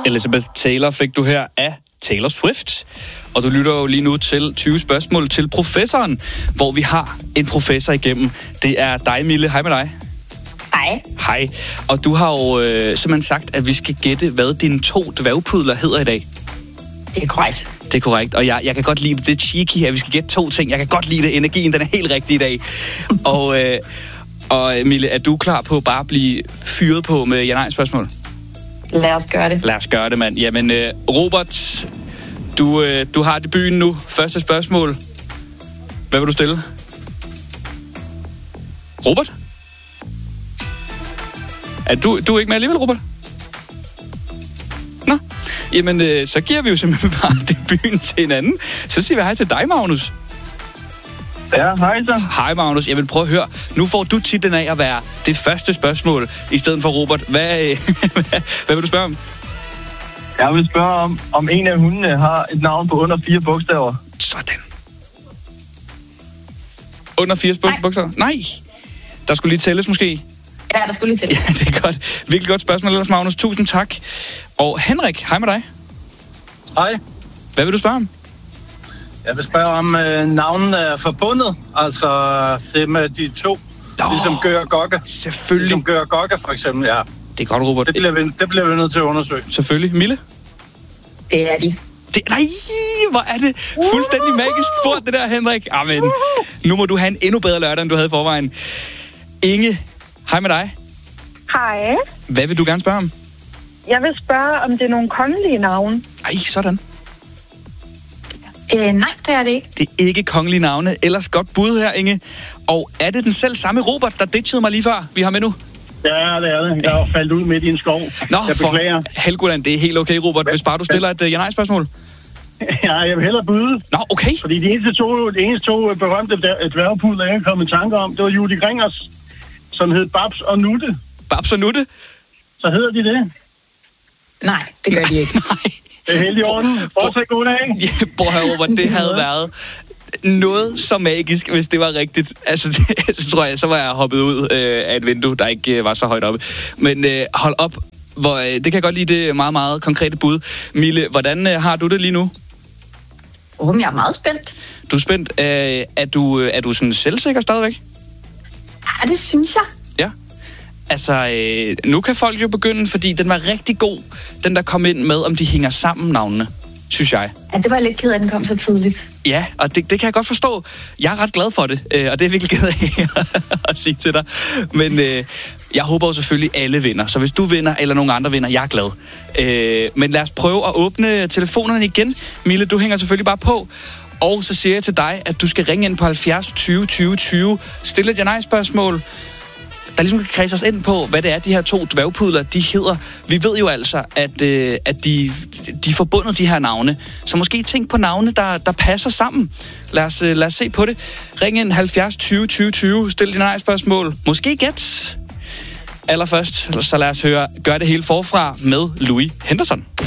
Elizabeth Taylor fik du her af Taylor Swift. Og du lytter jo lige nu til 20 spørgsmål til professoren, hvor vi har en professor igennem. Det er dig, Mille. Hej med dig. Hej. Hej. Og du har jo simpelthen sagt, at vi skal gætte, hvad dine 2 dværgpudler hedder i dag. Det er korrekt. Det er korrekt, og jeg kan godt lide det. Det er cheeky, at vi skal gætte 2 ting. Jeg kan godt lide det. Energien, den er helt rigtig i dag. Og Mille, er du klar på bare at blive fyret på med ja-nej-spørgsmål? Lad os gøre det. Lad os gøre det, mand. Jamen, Robert, du har debuten nu. Første spørgsmål. Hvad vil du stille? Robert? Er du er ikke med alligevel, Robert? Nå, jamen, så giver vi jo simpelthen bare debuten til hinanden. Så siger vi hej til dig, Magnus. Ja, hej så. Hej, Magnus. Jeg vil prøve at høre. Nu får du titlen af at være det første spørgsmål, i stedet for Robert. Hvad vil du spørge om? Jeg vil spørge om en af hundene har et navn på under 4 bogstaver. Sådan. Under 4 bogstaver? Nej. Der skulle lige tælles måske. Ja, der skulle lige til. Ja, det er godt. Virkelig godt spørgsmål, ellers, Magnus. Tusind tak. Og Henrik, hej med dig. Hej. Hvad vil du spørge om? Jeg vil spørge om navnen er forbundet. Altså det med de 2. Ligesom Gør og Gokke. Selvfølgelig. Ligesom Gør og Gokke, for eksempel, ja. Det er godt, Robert. Det bliver vi nødt til at undersøge. Selvfølgelig. Mille? Det er de. Nej, hvor er det fuldstændig magisk fort, det der, Henrik. Amen. Nu må du have en endnu bedre lørdag, end du havde i forvejen. Inge, hej med dig. Hej. Hvad vil du gerne spørge om? Jeg vil spørge, om det er nogle kongelige navne. Ej, sådan. Nej, det er det ikke. Det er ikke kongelige navne. Ellers godt bud her, Inge. Og er det den selv samme Robert, der ditchede mig lige før, vi har med nu? Ja, det er det. Jeg er faldet ud midt i en skov. Nå, jeg beklager. For Helgoland, det er helt okay, Robert. Hvis bare du stiller et ja-nej-spørgsmål. Ja, jeg vil hellere byde. Nå, okay. Fordi de eneste to berømte dværgpudler, jeg kom i tanke om, det var Judy Gringers, som hed Babs og Nutte. Babs og Nutte? Så hedder de det? Nej, det gør de ikke. Nej. Det er helt i orden. Fortsæt god dag. Ja, prøv her, Robert, det havde været noget så magisk, hvis det var rigtigt. Altså, så tror jeg, så var jeg hoppet ud af et vindue, der ikke var så højt oppe. Men hold op, det kan jeg godt lide, det meget, meget konkrete bud. Mille, hvordan har du det lige nu? Jeg er meget spændt. Du er spændt. Er du sådan selvsikker stadigvæk? Ja, det synes jeg. Ja. Altså, nu kan folk jo begynde, fordi den var rigtig god, den der kom ind med, om de hænger sammen, navnene, synes jeg. Ja, det var lidt ked af, at den kom så tidligt. Ja, og det kan jeg godt forstå. Jeg er ret glad for det, og det er virkelig ked af at sige til dig. Men jeg håber jo selvfølgelig, at alle vinder. Så hvis du vinder, eller nogen andre vinder, jeg er glad. Men lad os prøve at åbne telefonerne igen. Mille, du hænger selvfølgelig bare på. Og så siger jeg til dig, at du skal ringe ind på 70 20 20 20. Stille et ja-nej-spørgsmål, der ligesom kan kredse os ind på, hvad det er, de her 2 dværgpudler, de hedder. Vi ved jo altså, at de er forbundet, de her navne. Så måske tænk på navne, der passer sammen. Lad os se på det. Ring ind 70 20 20 20. Stil dit nej-spørgsmål. Måske gæt. Allerførst, så lad os høre Gør det hele forfra med Louis Henderson.